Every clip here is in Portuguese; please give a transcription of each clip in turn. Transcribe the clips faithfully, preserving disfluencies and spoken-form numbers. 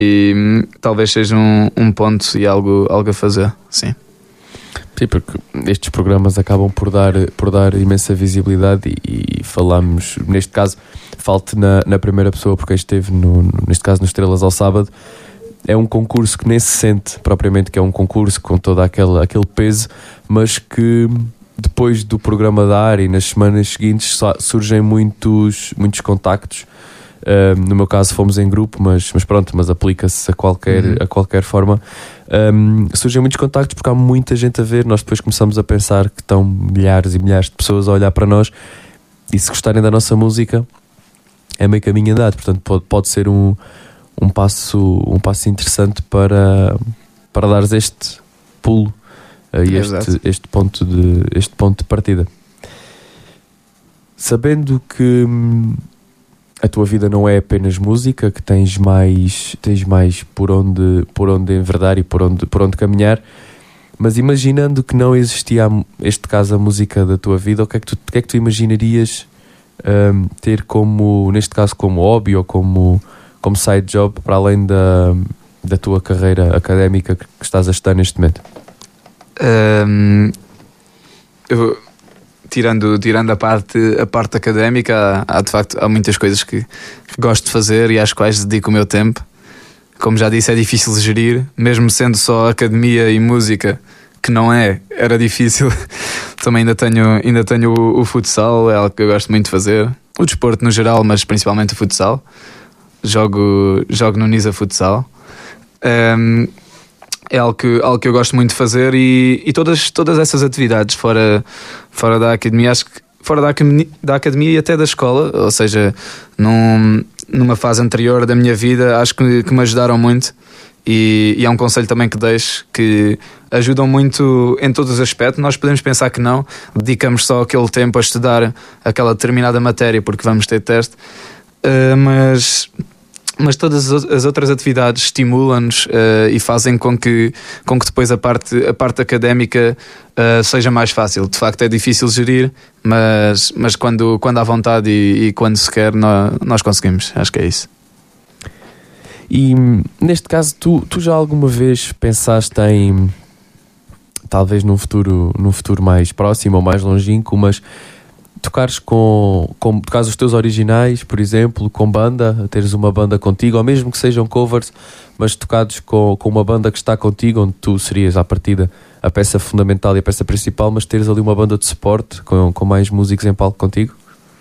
e hum, talvez seja um, um ponto e algo, algo a fazer, sim. Sim, porque estes programas acabam por dar, por dar imensa visibilidade e, e falamos, neste caso, falte na, na primeira pessoa, porque esteve, no, no, neste caso, no Estrelas ao Sábado. É um concurso que nem se sente propriamente que é um concurso com todo aquele, aquele peso, mas que depois do programa dar e nas semanas seguintes surgem muitos, muitos contactos. Uh, no meu caso fomos em grupo, mas, mas pronto, mas aplica-se a qualquer, uhum. a qualquer forma. Um, surgem muitos contactos porque há muita gente a ver. Nós depois começamos a pensar que estão milhares e milhares de pessoas a olhar para nós, e se gostarem da nossa música é meio caminho andado. Portanto pode, pode ser um, um, passo, um passo interessante para, para dares este pulo e este, este, ponto de, este ponto de partida, sabendo que a tua vida não é apenas música, que tens mais, tens mais por onde, por onde enverdar e por onde, por onde caminhar, mas imaginando que não existia, este caso, a música da tua vida, o que é que tu, o que é que tu imaginarias um, ter como, neste caso, como hobby ou como, como side job, para além da, da tua carreira académica que estás a estudar neste momento? Um, eu... Tirando, tirando a parte, a parte académica, há, há de facto há muitas coisas que, que gosto de fazer e às quais dedico o meu tempo. Como já disse, é difícil de gerir, mesmo sendo só academia e música, que não é, era difícil. Também ainda tenho, ainda tenho o, o futsal, é algo que eu gosto muito de fazer. O desporto no geral, mas principalmente o futsal. Jogo, jogo no Nisa Futsal. Um, É algo que, algo que eu gosto muito de fazer, e, e todas, todas essas atividades fora, fora da academia, acho que fora da academia, da academia e até da escola, ou seja, num, numa fase anterior da minha vida, acho que, que me ajudaram muito, e, e é um conselho também que deixo, que ajudam muito em todos os aspectos. Nós podemos pensar que não, dedicamos só aquele tempo a estudar aquela determinada matéria porque vamos ter teste, uh, mas... mas todas as outras atividades estimulam-nos uh, e fazem com que, com que depois a parte, a parte académica uh, seja mais fácil. De facto é difícil gerir, mas, mas quando, quando há vontade e, e quando se quer, nós, nós conseguimos. Acho que é isso. E neste caso, tu, tu já alguma vez pensaste em, talvez num futuro, num futuro mais próximo ou mais longínquo, mas tocares com, com tocares os teus originais, por exemplo, com banda, teres uma banda contigo, ou mesmo que sejam covers, mas tocados com, com uma banda que está contigo, onde tu serias à partida a peça fundamental e a peça principal, mas teres ali uma banda de suporte com, com mais músicos em palco contigo?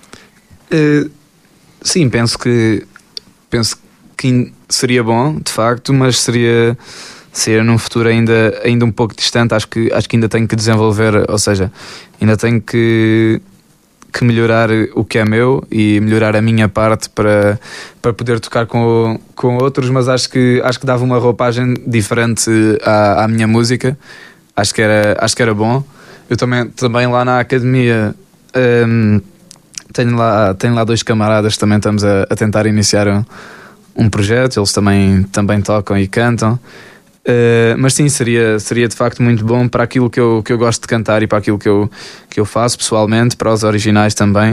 Uh, sim, penso que penso que seria bom, de facto, mas seria seria num futuro ainda, ainda um pouco distante. Acho que, acho que ainda tenho que desenvolver, ou seja, ainda tenho que que melhorar o que é meu e melhorar a minha parte para, para poder tocar com, com outros, mas acho que, acho que dava uma roupagem diferente à, à minha música. Acho que era, acho que era bom. Eu também, também lá na academia um, tenho, lá, tenho lá dois camaradas que também estamos a, a tentar iniciar um, um projeto. Eles também, também tocam e cantam. Uh, mas sim, seria, seria de facto muito bom para aquilo que eu, que eu gosto de cantar e para aquilo que eu, que eu faço pessoalmente, para os originais também.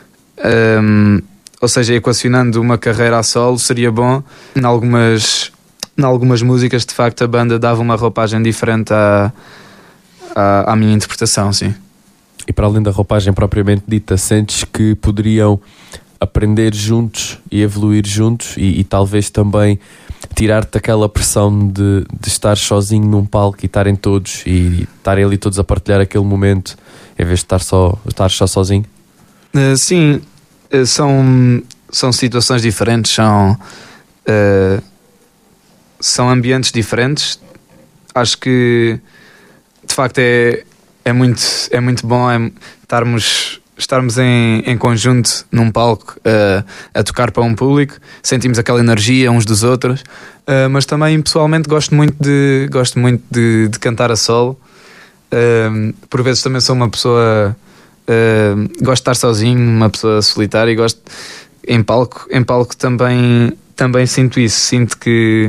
Um, ou seja, equacionando uma carreira a solo, seria bom. Em algumas, em algumas músicas, de facto, a banda dava uma roupagem diferente à, à, à minha interpretação, sim. E para além da roupagem propriamente dita, sentes que poderiam aprender juntos e evoluir juntos e, e talvez também tirar-te aquela pressão de, de estar sozinho num palco e estarem todos e estarem ali todos a partilhar aquele momento em vez de estar só, estar só sozinho? Uh, sim, uh, são, são situações diferentes, são, uh, são ambientes diferentes. Acho que de facto é, é, muito, é muito bom é estarmos... estarmos em, em conjunto num palco uh, a tocar para um público, sentimos aquela energia uns dos outros, uh, mas também pessoalmente gosto muito de, gosto muito de, de cantar a solo. Uh, por vezes também sou uma pessoa uh, gosto de estar sozinho, uma pessoa solitária, e gosto em palco, em palco também, também sinto isso, sinto que,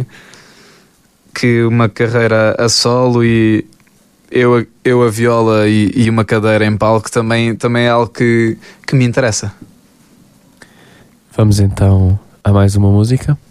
que uma carreira a solo e Eu, eu a viola e, e uma cadeira em palco também, também é algo que, que me interessa. Vamos então a mais uma música.